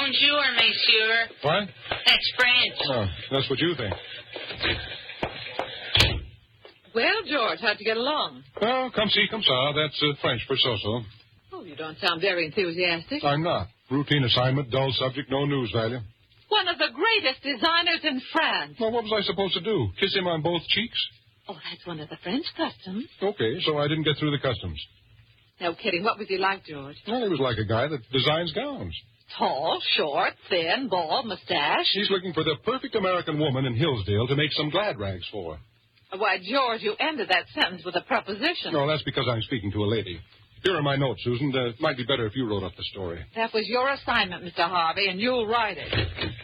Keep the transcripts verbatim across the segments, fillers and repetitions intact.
Bonjour, monsieur. What? That's French. Oh, that's what you think. Well, George, how'd you get along? Well, come see, come saw. That's uh, French for so-so. Oh, you don't sound very enthusiastic. I'm not. Routine assignment, dull subject, no news value. One of the greatest designers in France. Well, what was I supposed to do? Kiss him on both cheeks? Oh, that's one of the French customs. Okay, so I didn't get through the customs. No kidding. What was he like, George? Well, he was like a guy that designs gowns. Tall, short, thin, bald, mustache. He's looking for the perfect American woman in Hillsdale to make some glad rags for. Why, George, you ended that sentence with a preposition. No, that's because I'm speaking to a lady. Here are my notes, Susan. Uh, it might be better if you wrote up the story. That was your assignment, Mister Harvey, and you'll write it.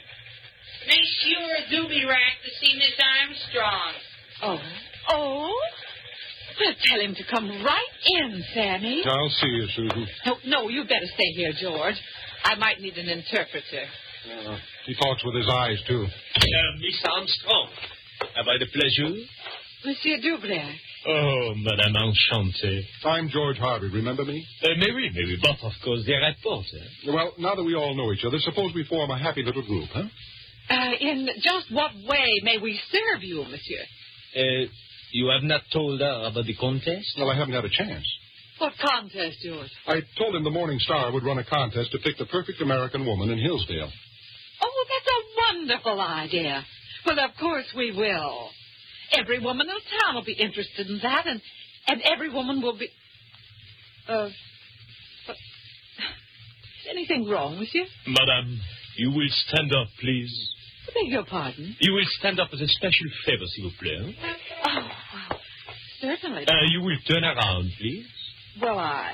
Monsieur Dubirac to see Miss Armstrong. Oh. Oh? Well, tell him to come right in, Sammy. I'll see you, Susan. No, no, you better stay here, George. I might need an interpreter. Uh, he talks with his eyes, too. Uh, Miss Armstrong, have I the pleasure? Monsieur Dubirac. Oh, Madame Enchantée. I'm George Harvey. Remember me? Uh, mais oui, mais oui, but of course, they're at fault, eh? Well, now that we all know each other, suppose we form a happy little group, huh? Uh, in just what way may we serve you, monsieur? Uh, you have not told her about the contest? Well, I haven't had a chance. What contest, George? I told him the Morning Star would run a contest to pick the perfect American woman in Hillsdale. Oh, that's a wonderful idea. Well, of course we will. Every woman in town will be interested in that, and, and every woman will be... Uh, but, is anything wrong with you? Madame, you will stand up, please. I beg your pardon? You will stand up as a special favor, s'il vous plaît. Oh, well, certainly. Uh, you will turn around, please. Well, I...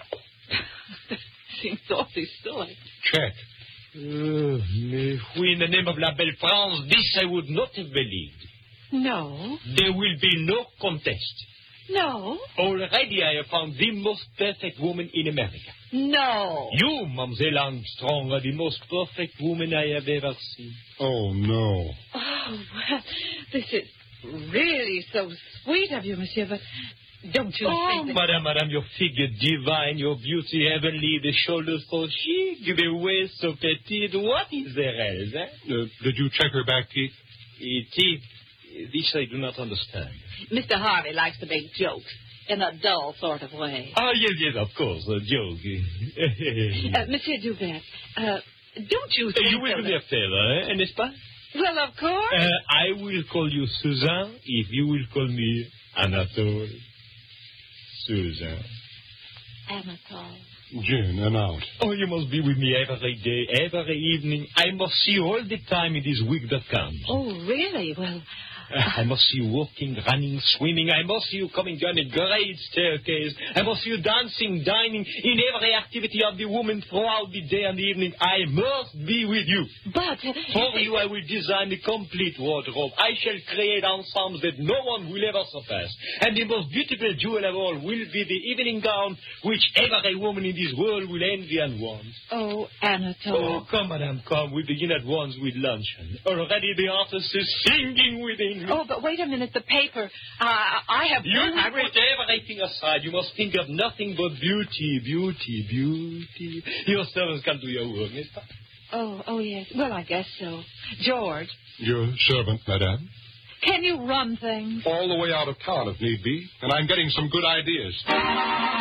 seems awfully silly. Check. Uh, mais oui, in the name of La Belle France, this I would not have believed. No. There will be no contest. No. Already I have found the most perfect woman in America. No. You, Mademoiselle Armstrong, are the most perfect woman I have ever seen. Oh, no. Oh, well, this is really so sweet of you, monsieur, but don't you Oh, think that... Madame, Madame, your figure divine, your beauty heavenly, the shoulders so chic, the waist so petite. What is there else, eh? Uh, did you check her back teeth? Eh, teeth, this I do not understand. Mister Harvey likes to make jokes in a dull sort of way. Ah, yes, yes, of course, a joke. uh, Monsieur Dubert, uh, don't you think... You will do me a favor, eh, n'est-ce pas? Well, of course. Uh, I will call you Suzanne if you will call me Anatole. Suzanne. Anatole. Gin and out. Oh, you must be with me every day, every evening. I must see you all the time in this week that comes. Oh, really? Well... Uh, I must see you walking, running, swimming. I must see you coming down a great staircase. I must see you dancing, dining, in every activity of the woman throughout the day and the evening. I must be with you. But... For you, I will design the complete wardrobe. I shall create ensembles that no one will ever surpass. And the most beautiful jewel of all will be the evening gown which every woman in this world will envy and want. Oh, Anatole. Oh, come, madame, come. We begin at once with luncheon. Already the artist is singing within me. Oh, but wait a minute. The paper. Uh, I have... You will put everything aside. You must think of nothing but beauty, beauty, beauty. Your servants come to your work, n'est-ce pas? Oh, oh, yes. Well, I guess so. George. Your servant, madame. Can you run things? All the way out of town, if need be. And I'm getting some good ideas.